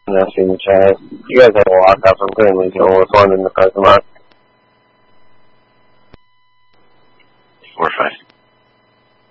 I see in the chat. You guys had a lockout from Family Deal. I was wondering if I come out